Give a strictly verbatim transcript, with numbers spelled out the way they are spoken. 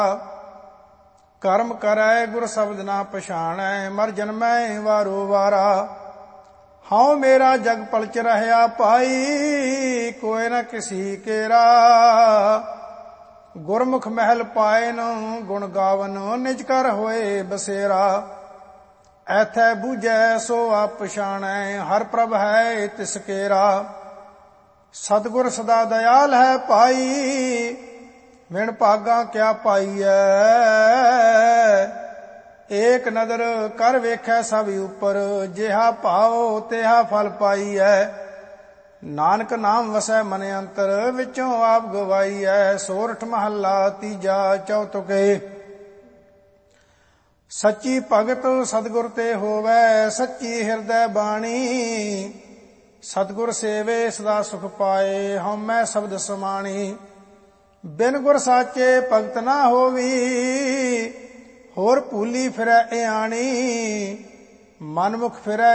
ਕਰਮ ਕਰੈ ਗੁਰ ਸ਼ਬਦ ਨਾ ਪਛਾਣੈ, ਮਰ ਜਨਮੈ ਵਾਰੋ ਵਾਰਾ। ਹਉ ਮੇਰਾ ਜਗ ਪਲਚ ਰਹਿਆ ਭਾਈ, ਕੋਇ ਨ ਕਿਸੀ ਕੇਰਾ। ਗੁਰਮੁਖ ਮਹਿਲ ਪਾਇਨ ਗੁਣ ਗਾਵਨ, ਨਿਜ ਕਰ ਹੋਏ ਬਸੇਰਾ। ਐਥੈ ਬੂਝੈ ਸੋ ਆਪ ਪਛਾਣੈ, ਹਰ ਪ੍ਰਭ ਹੈ ਤਿਸ ਕੇਰਾ। ਸਤਿਗੁਰ ਸਦਾ ਦਇਆਲ ਹੈ ਭਾਈ, ਵਿਣ ਭਾਗਾ ਕਿਆ ਪਾਈਐ। ਏਕ ਨਦਰ ਕਰ ਵੇਖੈ ਸਭ ਉਪਰ, ਜਿਹਾ ਭਾਉ ਤਿਹਾ ਫਲ ਪਾਈਐ। ਨਾਨਕ ਨਾਮ ਵਸੈ ਮਨ ਅੰਤਰ, ਵਿੱਚੋਂ ਆਪ ਗਵਾਈਐ। ਸੋਰਠ ਮਹੱਲਾ ਤੀਜਾ ਚੌਤੁਕੇ। ਸੱਚੀ ਭਗਤ ਸਤਿਗੁਰ ਤੇ ਹੋਵੈ, ਸੱਚੀ ਹਿਰਦੈ ਬਾਣੀ। ਸਤਿਗੁਰ ਸੇਵੇ ਸਦਾ ਸੁਖ ਪਾਏ, ਹਉਮੈ ਸ਼ਬਦ ਸਮਾਣੀ। ਬਿਨ ਗੁਰ ਸਾਚੇ ਭਗਤ ਨਾ ਹੋਵੀ, ਹੋਰ ਭੂਲੀ ਫਿਰੈ ਇਆਣੀ। ਮਨਮੁਖ ਫਿਰੈ